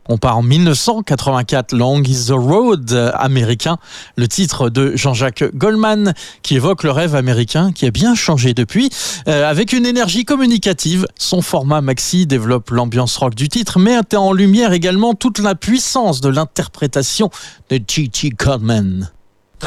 On part en 1984, Long is the Road américain, le titre de Jean-Jacques Goldman qui évoque le rêve américain qui a bien changé depuis, avec une énergie communicative. Son format maxi développe l'ambiance rock du titre, mais met en lumière également toute la puissance de l'interprétation de Gigi Goldman.